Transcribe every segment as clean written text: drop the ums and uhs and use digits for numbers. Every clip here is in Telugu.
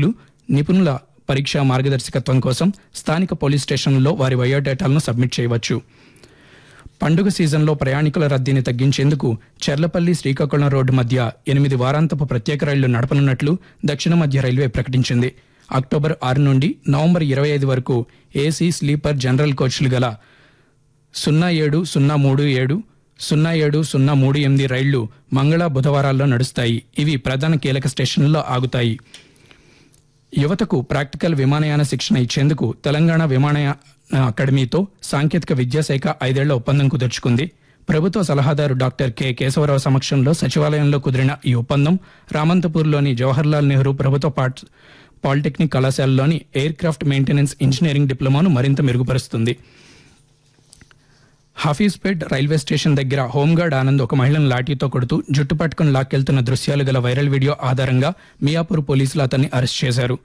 అభ్యర్థులు నిపుణుల పరీక్ష మార్గదర్శకత్వం కోసం స్థానిక పోలీస్ స్టేషన్లలో వారి బయోడేటాలను సబ్మిట్ చేయవచ్చు. పండుగ సీజన్లో ప్రయాణికుల రద్దీని తగ్గించేందుకు చెర్లపల్లి శ్రీకాకుళం రోడ్డు మధ్య 8 వారాంతపు ప్రత్యేక రైళ్లు నడపనున్నట్లు దక్షిణ మధ్య రైల్వే ప్రకటించింది. అక్టోబర్ 6 నుండి నవంబర్ 25 వరకు ఏసీ స్లీపర్ జనరల్ కోచ్లు గల 07037, 07038 రైళ్లు మంగళ బుధవారాల్లో నడుస్తాయి. ఇవి ప్రధాన కీలక స్టేషన్లలో ఆగుతాయి. యువతకు ప్రాక్టికల్ విమానయాన శిక్షణ ఇచ్చేందుకు తెలంగాణ విమానయాన అకాడమీతో సాంకేతిక విద్యాశాఖ 5 ఏళ్ల ఒప్పందం కుదుర్చుకుంది. ప్రభుత్వ సలహాదారు డాక్టర్ కె కేశవరావు సమక్షంలో సచివాలయంలో కుదిరిన ఈ ఒప్పందం రామంతపూర్లోని జవహర్లాల్ నెహ్రూ ప్రభుత్వ polytechnic కళాశాలలోని air craft maintenance engineering డిప్లొమాను మరింత మెరుగుపరుస్తుంది. హఫీజ్పేట్ రైల్వే స్టేషన్ దగ్గర హోంగార్డ్ ఆనంద్ ఒక మహిళను లాఠీతో కొడుతూ జుట్టు పట్టుకుని లాక్కెళ్తున్న దృశ్యాలు గల వైరల్ వీడియో ఆధారంగా మియాపూర్ పోలీసులు అతన్ని అరెస్ట్ చేశారు.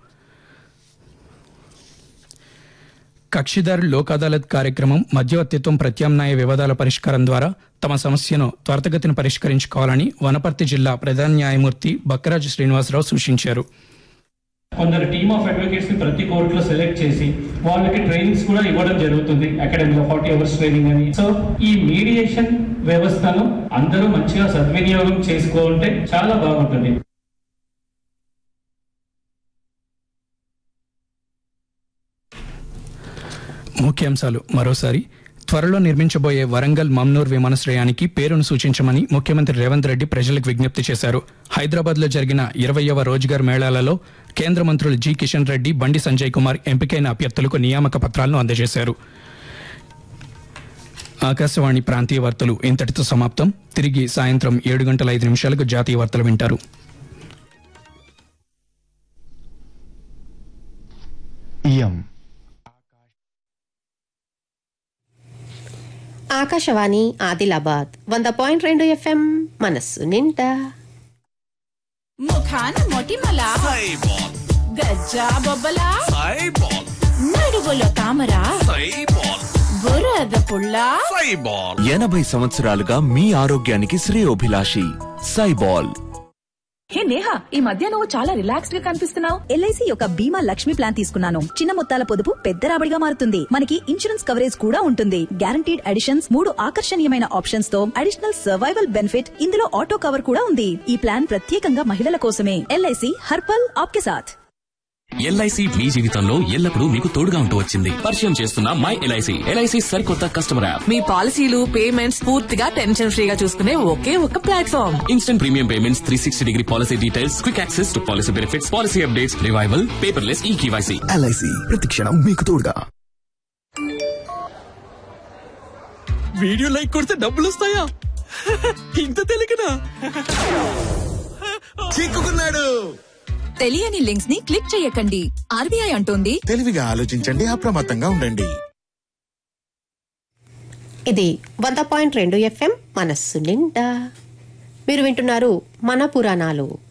కక్షిదారు లోక్ అదాలత్ కార్యక్రమం మధ్యవర్తిత్వం ప్రత్యామ్నాయ వివాదాల పరిష్కారం ద్వారా తమ సమస్యను త్వరితగతిన పరిష్కరించుకోవాలని వనపర్తి జిల్లా ప్రధాన న్యాయమూర్తి బక్కరాజు శ్రీనివాసరావు సూచించారు. కొందరు టీమ్ ఆఫ్ అడ్వకేట్స్ ని ప్రతి కోర్టులో సెలెక్ట్ చేసి వాళ్ళకి ట్రైనింగ్స్ కూడా ఇవ్వడం జరుగుతుంది. అకాడమీలో 40 hours ట్రైనింగ్ అని. సో ఈ మీడియేషన్ వ్యవస్థను అందరూ మంచిగా సద్వినియోగం చేసుకుంటే చాలా బాగుంటుంది. ముఖ్యాంశాలు మరోసారి. త్వరలో నిర్మించబోయే వరంగల్ మమ్నూర్ విమానాశ్రయానికి పేరును సూచించమని ముఖ్యమంత్రి రేవంత్ రెడ్డి ప్రజలకు విజ్ఞప్తి చేశారు. హైదరాబాద్ లో జరిగిన 20వ రోజ్గార్ మేళాలలో కేంద్ర మంత్రులు జి కిషన్ రెడ్డి, బండి సంజయ్ కుమార్ ఎంపికైన అభ్యర్థులకు నియామక పత్రాలను అందజేశారు. ఆకాశవాణి ప్రాంతీయ వార్తలు ఇంతటితో సమాప్తం. తిరిగి సాయంత్రం 7:05 జాతీయ వార్తలు వింటారు. ఆకాశవాణి ఆదిలాబాద్ 100.2 FM మనస్సు నిండా. ముఖాన మొటిమల గజ్జా బొబ్బల నడువులో తామర బురద పుల్ల 80 సంవత్సరాలుగా మీ ఆరోగ్యానికి శ్రేయోభిలాషి సైబాల్. హే నేహా, ఈ మధ్య నువ్వు చాలా రిలాక్స్డ్ గా కనిపిస్తున్నావు. ఎల్ఐసి యొక్క బీమా లక్ష్మి ప్లాన్ తీసుకున్నాను. చిన్న మొత్తాల పొదుపు పెద్ద రాబడిగా మారుతుంది. మనకి ఇన్సూరెన్స్ కవరేజ్ కూడా ఉంటుంది. గ్యారంటీడ్ అడిషన్స్, 3 ఆకర్షణీయమైన ఆప్షన్స్ తో అడిషనల్ సర్వైవల్ బెనిఫిట్. ఇందులో ఆటో కవర్ కూడా ఉంది. ఈ ప్లాన్ ప్రత్యేకంగా మహిళల కోసమే. ఎల్ఐసి హర్పల్ ఆప్కే సాథ్. ఎల్ఐసి మీ జీవితంలో ఎల్లప్పుడూ మీకు తోడుగా ఉంటూ వచ్చింది. పరిచయం చేస్తున్న మై ఎల్ఐసి. ఎల్ఐసి సరికొత్త కస్టమర్ యాప్. మీ పాలసీలు, పేమెంట్స్ పూర్తిగా టెన్షన్ ఫ్రీగా చూసుకునే ఒకే ఒక platform. Instant premium payments, 360-degree policy details, quick access to policy benefits, policy updates, revival, paperless eKYC. LIC ప్రతిక్షణం మీకు తోడుగా. వీడియో లైక్ కొడితే డబ్బులు వస్తాయా? ఇంత తెలియకనా? చిక్కుకున్నాడు. తెలియని లింక్స్ ని క్లిక్ చేయకండి. ఆర్బీఐ అంటోంది తెలివిగా ఆలోచించండి, అప్రమత్తంగా ఉండండి. ఇది 100.2 FM మనస్సు నిండా. మీరు వింటున్నారు మన పురాణాలు.